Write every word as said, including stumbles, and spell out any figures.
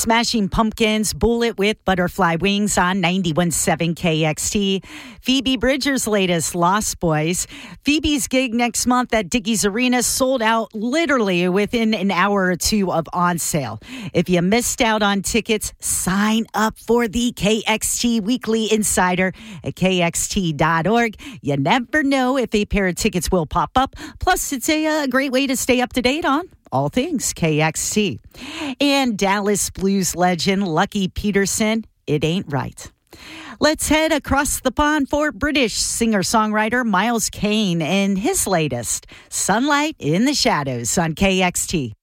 Smashing Pumpkins, Bullet with Butterfly Wings on ninety-one point seven K X T. Phoebe Bridgers' latest, Lost Boys. Phoebe's gig next month at Dickies Arena sold out literally within an hour or two of on sale. If you missed out on tickets, sign up for the K X T Weekly Insider at K X T dot org. You never know if a pair of tickets will pop up. Plus, it's a, a great way to stay up to date on all things K X T. And Dallas Blues legend Lucky Peterson, It Ain't Right. Let's head across the pond for British singer-songwriter Miles Kane and his latest, Sunlight in the Shadows on K X T.